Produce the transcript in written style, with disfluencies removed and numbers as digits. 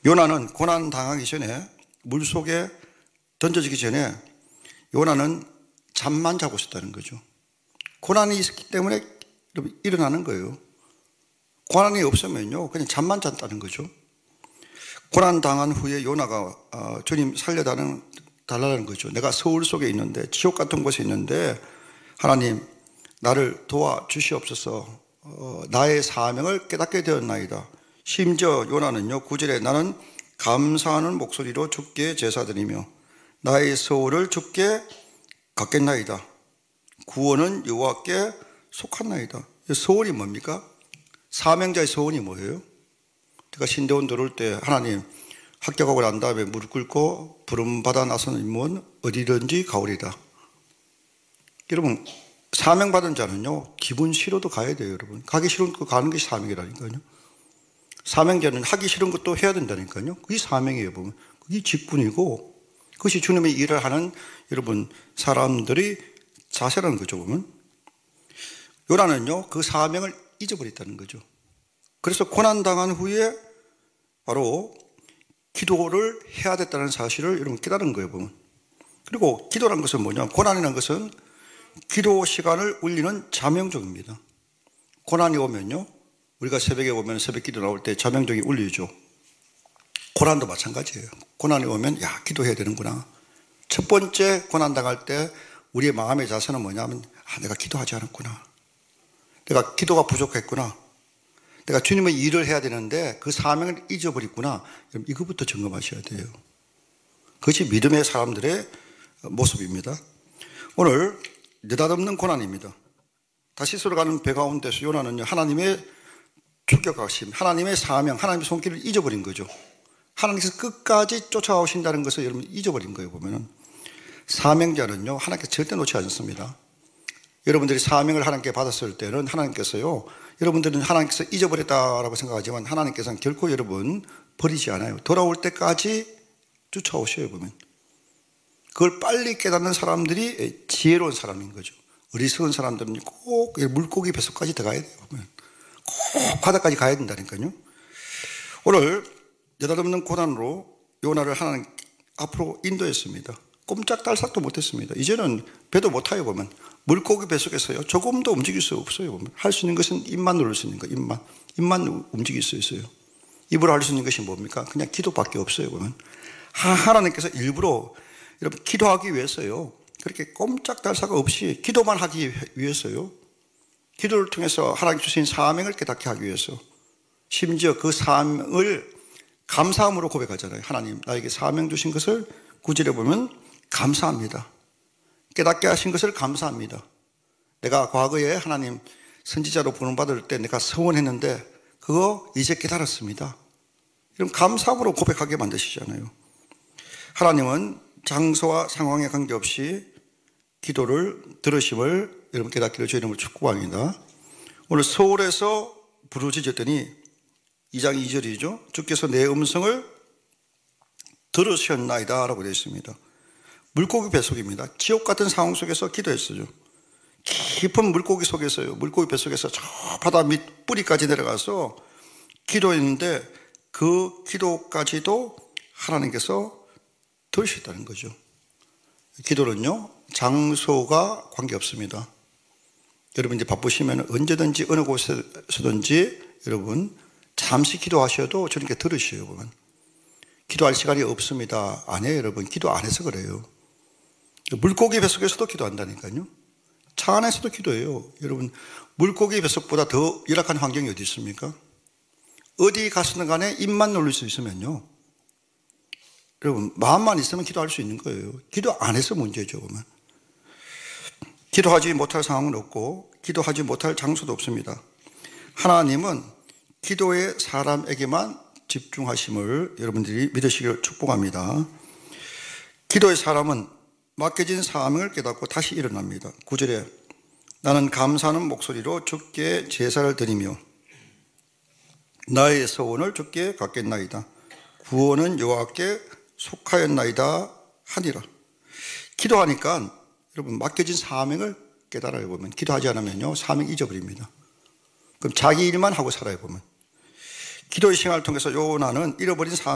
요나는 고난 당하기 전에 물속에 던져지기 전에 요나는 잠만 자고 있었다는 거죠. 고난이 있었기 때문에 일어나는 거예요. 고난이 없으면요 그냥 잠만 잤다는 거죠. 고난 당한 후에 요나가 주님 살려달라는 거죠. 내가 서울 속에 있는데, 지옥 같은 곳에 있는데 하나님 나를 도와주시옵소서. 나의 사명을 깨닫게 되었나이다. 심지어 요나는요 9절에 나는 감사하는 목소리로 주께 제사드리며 나의 소원을 주께 갖겠나이다. 구원은 여호와께 속한나이다. 소원이 뭡니까? 사명자의 소원이 뭐예요? 제가 신대원 들어올 때 하나님 합격하고 난 다음에 무릎 꿇고 부름받아 나서는 인문 어디든지 가오리다. 여러분 사명받은 자는요 기분 싫어도 가야 돼요. 여러분 가기 싫은 거 가는 것이 사명이라니까요. 사명자는 하기 싫은 것도 해야 된다니까요. 그게 사명이에요. 보면 그게 직분이고 그것이 주님의 일을 하는 여러분 사람들이 자세라는 거죠. 보면 요나는요 그 사명을 잊어버렸다는 거죠. 그래서 고난당한 후에 바로 기도를 해야 됐다는 사실을 여러분 깨달은 거예요. 보면 그리고 기도라는 것은 뭐냐, 고난이라는 것은 기도 시간을 울리는 자명종입니다. 고난이 오면요 우리가 새벽에 오면 새벽 기도 나올 때 자명종이 울리죠. 고난도 마찬가지예요. 고난이 오면 야 기도해야 되는구나. 첫 번째 고난 당할 때 우리의 마음의 자세는 뭐냐면 내가 기도하지 않았구나. 내가 기도가 부족했구나. 내가 주님의 일을 해야 되는데 그 사명을 잊어버렸구나. 이것부터 점검하셔야 돼요. 그것이 믿음의 사람들의 모습입니다. 오늘 느닷없는 고난입니다. 다시스로 가는 배 가운데서 요나는 하나님의 추격하심, 하나님의 사명, 하나님의 손길을 잊어버린 거죠. 하나님께서 끝까지 쫓아오신다는 것을 여러분 잊어버린 거예요. 보면은 사명자는요 하나님께 절대 놓지 않습니다. 여러분들이 사명을 하나님께 받았을 때는 하나님께서요, 여러분들은 하나님께서 잊어버렸다라고 생각하지만 하나님께서는 결코 여러분 버리지 않아요. 돌아올 때까지 쫓아오셔요. 보면 그걸 빨리 깨닫는 사람들이 지혜로운 사람인 거죠. 어리석은 사람들은 꼭 물고기 뱃속까지 들어가야 돼요. 보면 꼭 바다까지 가야 된다니까요. 오늘 느닷없는 고난으로 요나를 하나님 앞으로 인도했습니다. 꼼짝달싹도 못했습니다. 이제는 배도 못 타요. 보면 물고기 뱃속에서요 조금도 움직일 수 없어요. 보면 할 수 있는 것은 입만 누를 수 있는 거예요. 입만 움직일 수 있어요. 입으로 할 수 있는 것이 뭡니까? 그냥 기도밖에 없어요. 보면 하나님께서 일부러 여러분 기도하기 위해서요 그렇게 꼼짝달싹 없이 기도만 하기 위해서요, 기도를 통해서 하나님 주신 사명을 깨닫게 하기 위해서, 심지어 그 사명을 감사함으로 고백하잖아요. 하나님 나에게 사명 주신 것을 9절에 보면 감사합니다. 깨닫게 하신 것을 감사합니다. 내가 과거에 하나님 선지자로 부름받을 때 내가 서원했는데 그거 이제 깨달았습니다. 이런 감사함으로 고백하게 만드시잖아요. 하나님은 장소와 상황에 관계없이 기도를 들으심을 여러분 깨닫기를 주의 이름으로 축복합니다. 오늘 서울에서 부르짖었더니 2장 2절이죠. 주께서 내 음성을 들으셨나이다 라고 되어 있습니다. 물고기 뱃속입니다. 지옥 같은 상황 속에서 기도했어요. 깊은 물고기 속에서요, 물고기 뱃속에서 저 바다 밑 뿌리까지 내려가서 기도했는데 그 기도까지도 하나님께서 들으셨다는 거죠. 기도는요 장소가 관계없습니다. 여러분 이제 바쁘시면 언제든지 어느 곳에서든지 여러분 잠시 기도하셔도 주님께 들으셔요. 보면 기도할 시간이 없습니다. 아니에요. 여러분 기도 안 해서 그래요. 물고기 뱃속에서도 기도한다니까요. 차 안에서도 기도해요. 여러분 물고기 뱃속보다 더 열악한 환경이 어디 있습니까? 어디 가서든 간에 입만 놀릴 수 있으면요 여러분 마음만 있으면 기도할 수 있는 거예요. 기도 안 해서 문제죠. 보면 기도하지 못할 상황은 없고 기도하지 못할 장소도 없습니다. 하나님은 기도의 사람에게만 집중하심을 여러분들이 믿으시기를 축복합니다. 기도의 사람은 맡겨진 사명을 깨닫고 다시 일어납니다. 9절에 나는 감사하는 목소리로 주께 제사를 드리며 나의 소원을 주께 갖겠나이다. 구원은 여호와께 속하였나이다 하니라. 기도하니까 여러분 맡겨진 사명을 깨달아요. 보면 기도하지 않으면요 사명 잊어버립니다. 그럼 자기 일만 하고 살아요. 보면 기도의 생활을 통해서 요나는 잃어버린 사명